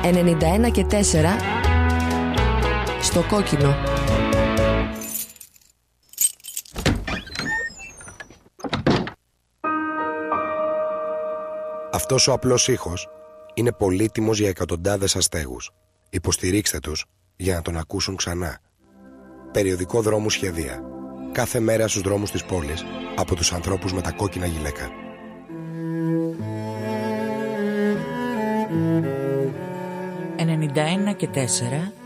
91 και 4 στο κόκκινο. Αυτός ο απλός ήχος είναι πολύτιμος για εκατοντάδες αστέγους. Υποστηρίξτε τους για να τον ακούσουν ξανά. Περιοδικό Δρόμου Σχεδία. Κάθε μέρα στους δρόμους της πόλης από τους ανθρώπους με τα κόκκινα γυλαίκα. 91 και 4